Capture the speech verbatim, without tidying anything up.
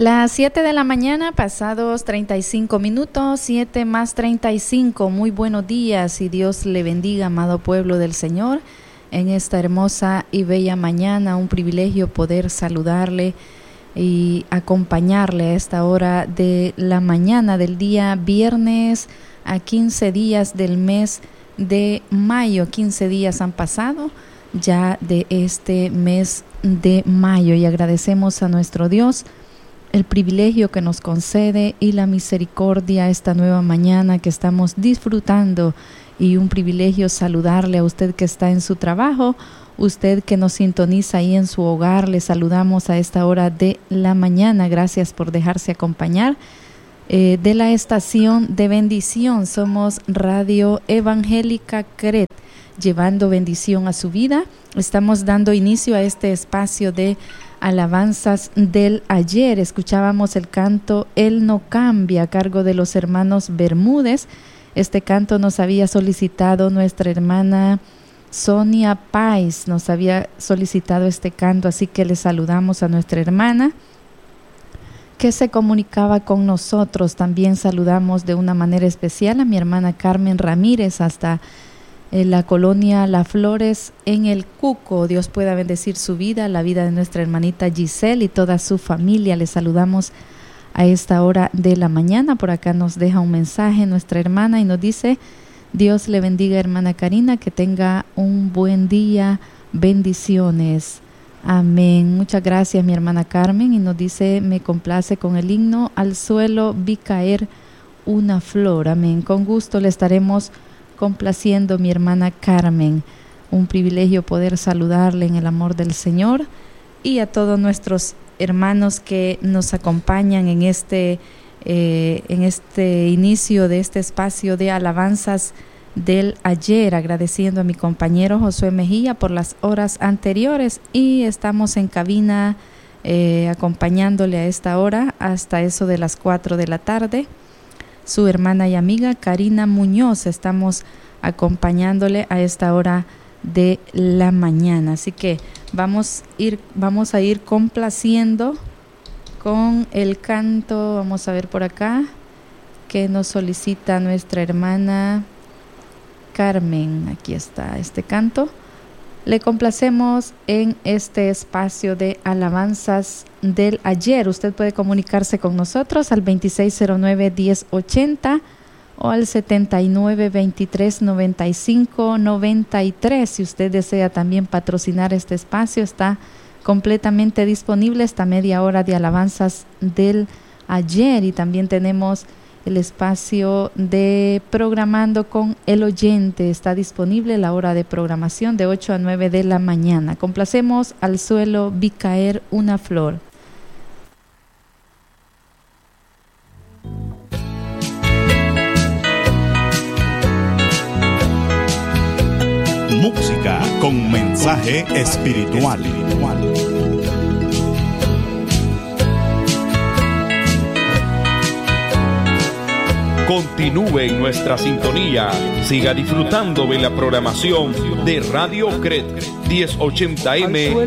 Las siete de la mañana, pasados treinta y cinco minutos, siete más treinta y cinco. Muy buenos días y Dios le bendiga, amado pueblo del Señor, en esta hermosa y bella mañana. Un privilegio poder saludarle y acompañarle a esta hora de la mañana del día viernes, a quince días del mes de mayo. quince días han pasado ya de este mes de mayo y agradecemos a nuestro Dios el privilegio que nos concede y la misericordia esta nueva mañana que estamos disfrutando, y un privilegio saludarle a usted que está en su trabajo, usted que nos sintoniza ahí en su hogar. Le saludamos a esta hora de la mañana. Gracias por dejarse acompañar eh, de la estación de bendición. Somos Radio Evangélica Cret, llevando bendición a su vida. Estamos dando inicio a este espacio de alabanzas del ayer. Escuchábamos el canto Él no cambia, a cargo de los hermanos Bermúdez. Este canto nos había solicitado nuestra hermana Sonia Páez, nos había solicitado este canto, así que le saludamos a nuestra hermana que se comunicaba con nosotros. También saludamos de una manera especial a mi hermana Carmen Ramírez hasta en la colonia La Flores en el Cuco. Dios pueda bendecir su vida, la vida de nuestra hermanita Giselle y toda su familia. Le saludamos a esta hora de la mañana. Por acá nos deja un mensaje nuestra hermana y nos dice: Dios le bendiga, hermana Karina, que tenga un buen día, bendiciones. Amén. Muchas gracias, mi hermana Carmen. Y nos dice: me complace con el himno Al suelo vi caer una flor. Amén. Con gusto le estaremos complaciendo, mi hermana Carmen. Un privilegio poder saludarle en el amor del Señor, y a todos nuestros hermanos que nos acompañan en este eh, en este inicio de este espacio de alabanzas del ayer, agradeciendo a mi compañero Josué Mejía por las horas anteriores, y estamos en cabina eh, acompañándole a esta hora hasta eso de las cuatro de la tarde. Su hermana y amiga Karina Muñoz, estamos acompañándole a esta hora de la mañana. Así que vamos a ir, vamos a ir complaciendo con el canto. Vamos a ver por acá que nos solicita nuestra hermana Carmen. Aquí está este canto. Le complacemos en este espacio de alabanzas del ayer. Usted puede comunicarse con nosotros al veintiséis cero nueve, diez ochenta o al setenta y nueve, veintitrés, noventa y cinco, noventa y tres. Si usted desea también patrocinar este espacio, está completamente disponible esta media hora de alabanzas del ayer. Y también tenemos el espacio de Programando con el Oyente. Está disponible la hora de programación de ocho a nueve de la mañana. Complacemos Al suelo vi caer una flor. Música con mensaje espiritual. Continúe en nuestra sintonía. Siga disfrutando de la programación de Radio Cret diez ochenta M